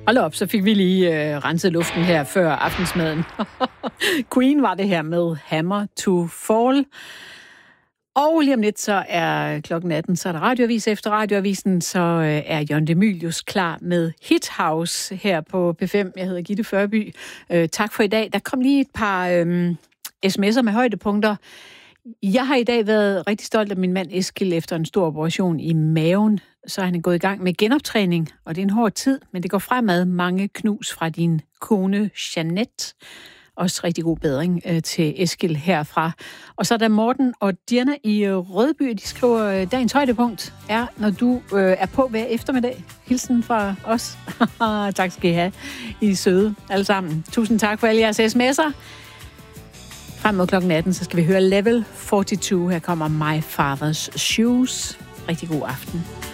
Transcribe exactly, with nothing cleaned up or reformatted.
Hold op, så fik vi lige øh, renset luften her før aftensmaden. Queen var det her med Hammer to Fall. Og lige om lidt, så er klokken atten, så er der radioavis. Efter radioavisen, så øh, er Jørgen de Mylius klar med Hit House her på P fem. Jeg hedder Gitte Førby. Øh, tak for i dag. Der kom lige et par øh, sms'er med højdepunkter. Jeg har i dag været rigtig stolt af min mand Eskil efter en stor operation i maven. Så er han gået i gang med genoptræning, og det er en hård tid, men det går fremad. Mange knus fra din kone Jeanette. Også rigtig god bedring øh, til Eskil herfra. Og så er der Morten og Diana i øh, Rødby. De skriver, øh, dagens højdepunkt er, når du øh, er på hver eftermiddag. Hilsen fra os. Tak skal I have. I er søde alle sammen. Tusind tak for alle jeres sms'er. Frem mod klokken atten, så skal vi høre Level fireogfyrre. Her kommer My Father's Shoes. Rigtig god aften.